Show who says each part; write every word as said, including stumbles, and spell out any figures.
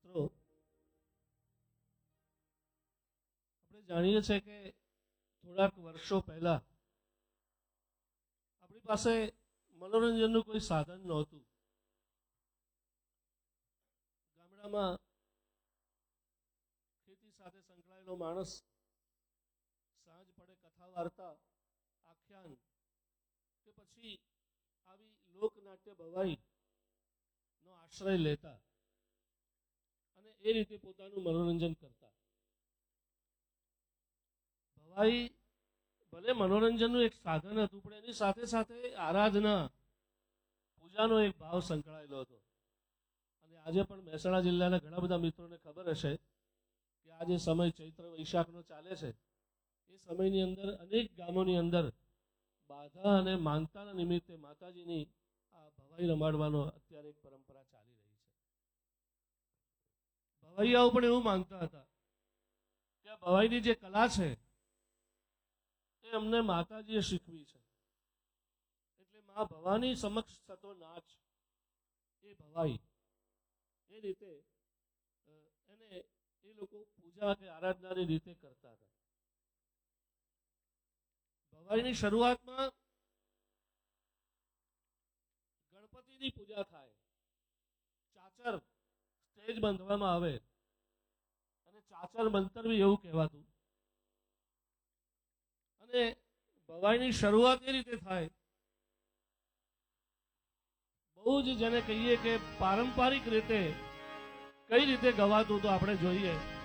Speaker 1: મિત્રો, આપણે જાણીએ છીએ કે થોડાક વર્ષો પહેલા આપણી પાસે મનોરંજનનું કોઈ સાધન નહોતું. ગામડામાં ખેતી સાથે સંકળાયેલો માણસ સાંજ પડે કથા વાર્તા, આખ્યાન કે પછી આવી લોકનાટ્ય ભવાઈ નો આશ્રય લેતા અને એ રીતે પોતાનું મનોરંજન કરતા. ભવાઈ ભલે મનોરંજનનું એક સાધન હતું, પણ એની સાથે સાથે આરાધના, પૂજાનો એક ભાવ સંકળાયેલો હતો. અને આજે પણ મહેસાણા જિલ્લાના ઘણા બધા મિત્રોને ખબર હશે કે આ જે સમય ચૈત્ર વૈશાખનો ચાલે છે, એ સમયની અંદર અનેક ગામોની અંદર બાધા અને માનતાના નિમિત્તે માતાજીની આ ભવાઈ રમાડવાનો અત્યારે એક પરંપરા ચાલી રહી છે. ભવાઈયાઓ પણ એવું માનતા હતા કે આ ભવાઈની જે કલા છે એ અમને માતાજીએ શીખવી છે, એટલે મા ભવાની સમક્ષ થતો નાચ એ ભવાઈ, એ રીતે એને એ લોકો પૂજા કે આરાધનાની રીતે કરતા હતા. ભવાઈની શરૂઆતમાં ગણપતિની પૂજા થાય, ચાચર સ્ટેજ બાંધવામાં આવે અને ચાચર મંતરવી એવું કહેવાતું. અને ભવાઈની શરૂઆત એ રીતે થાય, બહુ જ જેને કહીએ કે પારંપરિક રીતે કઈ રીતે ગવાતું તો આપણે જોઈએ